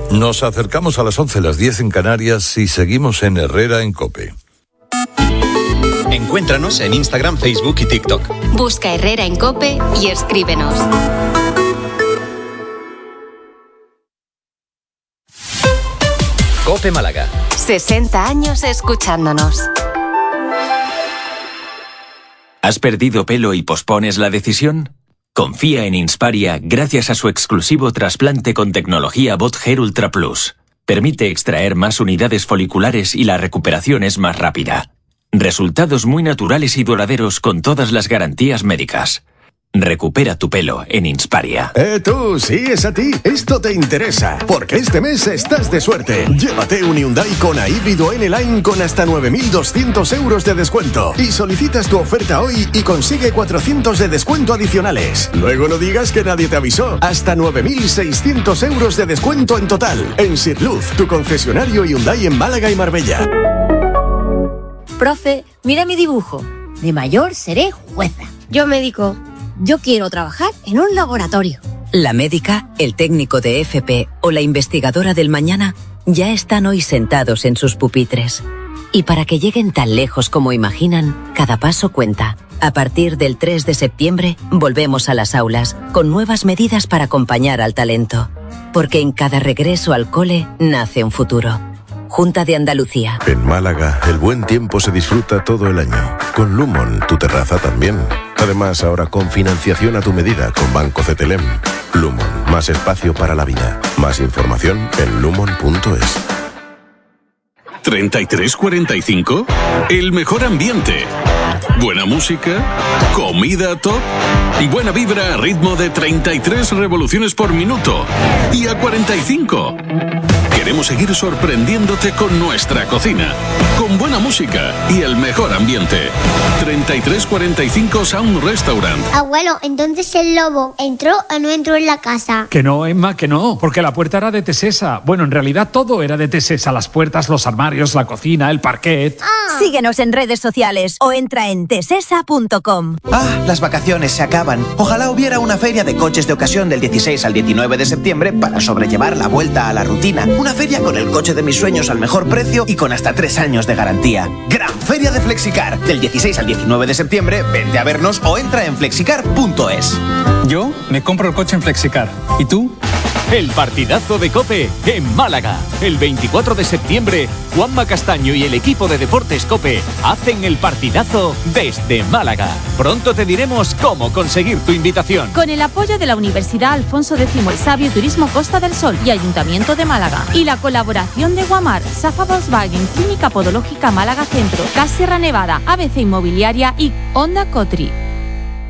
Nos acercamos a las 11, las 10 en Canarias y seguimos en Herrera en COPE. Encuéntranos en Instagram, Facebook y TikTok. Busca Herrera en COPE y escríbenos. COPE Málaga. 60 años escuchándonos. ¿Has perdido pelo y pospones la decisión? Confía en Insparia gracias a su exclusivo trasplante con tecnología Bot Hair Ultra Plus. Permite extraer más unidades foliculares y la recuperación es más rápida. Resultados muy naturales y duraderos con todas las garantías médicas. Recupera tu pelo en Insparia. Tú, sí, es a ti. Esto te interesa, porque este mes estás de suerte. Llévate un Hyundai Kona híbrido N-Line con hasta 9.200 euros de descuento. Y solicitas tu oferta hoy y consigue 400 de descuento adicionales. Luego no digas que nadie te avisó. Hasta 9.600 euros de descuento en total. En Sirluz, tu concesionario Hyundai en Málaga y Marbella. Profe, mira mi dibujo. De mayor seré jueza. Yo médico. Yo quiero trabajar en un laboratorio. La médica, el técnico de FP o la investigadora del mañana ya están hoy sentados en sus pupitres. Y para que lleguen tan lejos como imaginan, cada paso cuenta. A partir del 3 de septiembre, volvemos a las aulas, con nuevas medidas para acompañar al talento. Porque en cada regreso al cole nace un futuro. Junta de Andalucía. En Málaga, el buen tiempo se disfruta todo el año. Con Lumon, tu terraza también. Además, ahora con financiación a tu medida con Banco CTLM. Lumon, más espacio para la vida. Más información en lumon.es. 3345, el mejor ambiente. Buena música, comida top, buena vibra a ritmo de 33 revoluciones por minuto. Y a 45. Queremos seguir sorprendiéndote con nuestra cocina, con buena música y el mejor ambiente. 3345 Sound Restaurant. Abuelo, entonces el lobo ¿entró o no entró en la casa? Que no, Emma, que no, porque la puerta era de Tesesa. Bueno, en realidad todo era de Tesesa, las puertas, los armarios, la cocina, el parquet. Síguenos en redes sociales o entra en tesesa.com. Las vacaciones se acaban. Ojalá hubiera una feria de coches de ocasión del 16 al 19 de septiembre para sobrellevar la vuelta a la rutina. Una feria con el coche de mis sueños al mejor precio y con hasta 3 años de garantía. Gran Feria de Flexicar. Del 16 al 19 de septiembre, vente a vernos o entra en flexicar.es. Yo me compro el coche en Flexicar. ¿Y tú? El partidazo de COPE en Málaga. El 24 de septiembre, Juanma Castaño y el equipo de Deportes COPE hacen el partidazo desde Málaga. Pronto te diremos cómo conseguir tu invitación. Con el apoyo de la Universidad Alfonso X el Sabio, Turismo Costa del Sol y Ayuntamiento de Málaga. Y la colaboración de Guamar, Safa Volkswagen, Clínica Podológica Málaga Centro, Gas Sierra Nevada, ABC Inmobiliaria y Honda Cotri.